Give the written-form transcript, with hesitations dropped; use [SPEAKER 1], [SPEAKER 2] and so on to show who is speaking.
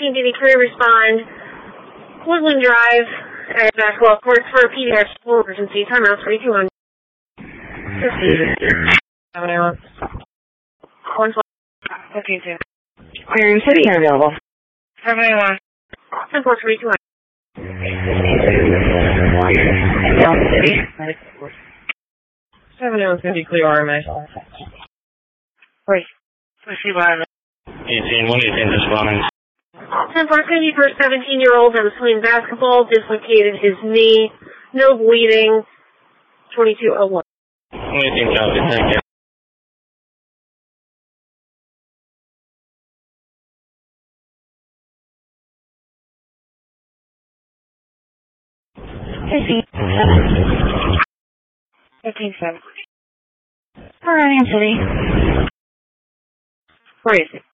[SPEAKER 1] 15, did he clear respond? Woodland Drive, at basketball courts for a PBS school emergency. Timeout 321. 781. 112.
[SPEAKER 2] Aquarium City, you're available.
[SPEAKER 1] 781. 14321. 701 Cindy, clear RMA. Wait. Let's see what I'm
[SPEAKER 3] 18, 118 responding.
[SPEAKER 1] 10-4 Cindy for a 17-year-old that was playing basketball, dislocated his knee, no bleeding, 2201.
[SPEAKER 3] 118 copy, thank you.
[SPEAKER 2] City.
[SPEAKER 1] 15-7.
[SPEAKER 2] Aquarium City.
[SPEAKER 1] Where is it?